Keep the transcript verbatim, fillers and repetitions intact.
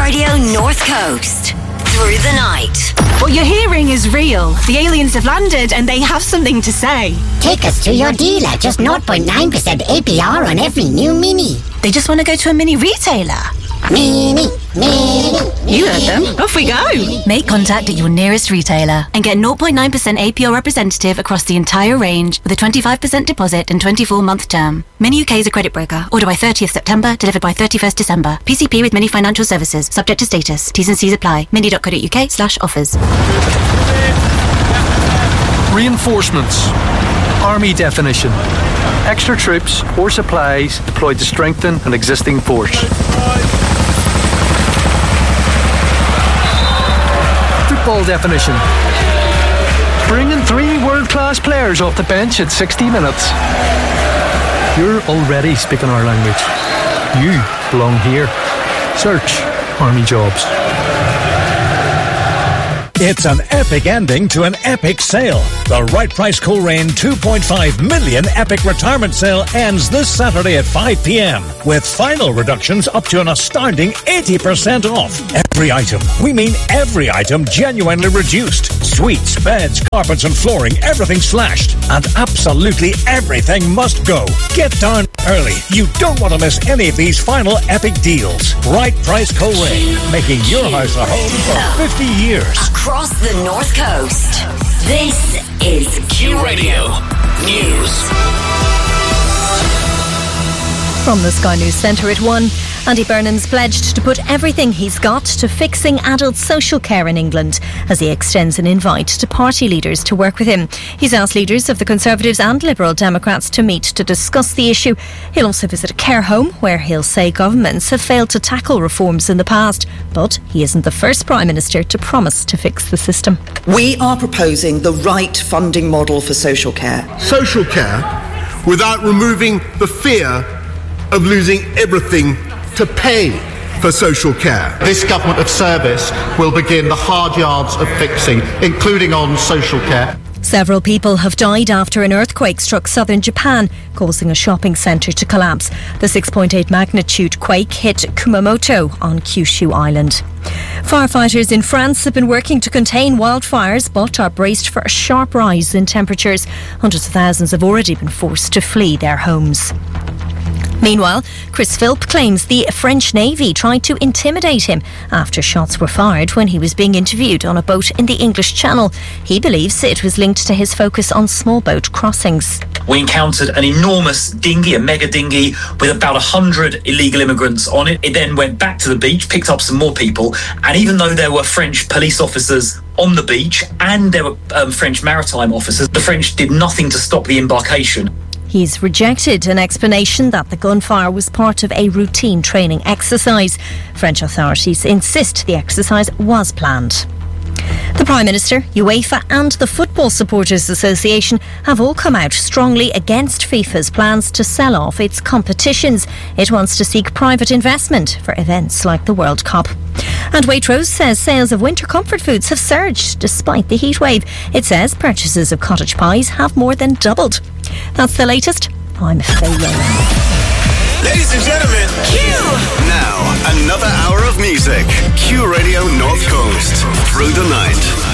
Radio North Coast. Through the night. What you're hearing is real. The aliens have landed and they have something to say. Take us to your dealer. Just zero point nine percent A P R on every new Mini. They just want to go to a mini retailer. Mini, Mini. You heard them. Off we go. Make contact at your nearest retailer and get zero point nine percent A P R representative across the entire range with a twenty-five percent deposit and twenty-four month term. Mini U K is a credit broker. Order by thirtieth September, delivered by thirty-first December. P C P with Mini Financial Services. Subject to status. T's and C's apply. mini.co.uk slash offers. Reinforcements. Army definition. Extra troops or supplies deployed to strengthen an existing force. Football definition. Bringing three world-class players off the bench at sixty minutes. You're already speaking our language. You belong here. Search Army Jobs. It's an epic ending to an epic sale. The Right Price Coleraine two point five million Epic Retirement Sale ends this Saturday at five p.m. with final reductions up to an astounding eighty percent off. Every item, we mean every item, genuinely reduced. Suites, beds, carpets and flooring, everything's slashed. And absolutely everything must go. Get down early. You don't want to miss any of these final epic deals. Right Price Coleraine, making your house a home for fifty years. Across the North Coast, this is Q Radio News. From the Sky News Centre at one, Andy Burnham's pledged to put everything he's got to fixing adult social care in England as he extends an invite to party leaders to work with him. He's asked leaders of the Conservatives and Liberal Democrats to meet to discuss the issue. He'll also visit a care home where he'll say governments have failed to tackle reforms in the past. But he isn't the first Prime Minister to promise to fix the system. We are proposing the right funding model for social care. Social care without removing the fear of losing everything to pay for social care. This government of service will begin the hard yards of fixing, including on social care. Several people have died after an earthquake struck southern Japan, causing a shopping centre to collapse. The six point eight magnitude quake hit Kumamoto on Kyushu Island. Firefighters in France have been working to contain wildfires but are braced for a sharp rise in temperatures. Hundreds of thousands have already been forced to flee their homes. Meanwhile, Chris Philp claims the French Navy tried to intimidate him after shots were fired when he was being interviewed on a boat in the English Channel. He believes it was linked to his focus on small boat crossings. We encountered an enormous dinghy, a mega dinghy, with about one hundred illegal immigrants on it. It then went back to the beach, picked up some more people, and even though there were French police officers on the beach and there were um, French maritime officers, the French did nothing to stop the embarkation. He's rejected an explanation that the gunfire was part of a routine training exercise. French authorities insist the exercise was planned. The Prime Minister, UEFA and the Football Supporters Association have all come out strongly against FIFA's plans to sell off its competitions. It wants to seek private investment for events like the World Cup. And Waitrose says sales of winter comfort foods have surged despite the heatwave. It says purchases of cottage pies have more than doubled. That's the latest. I'm Faye Rowland. Ladies and gentlemen, Q! Now, another hour of music. Q Radio North Coast. Through the night.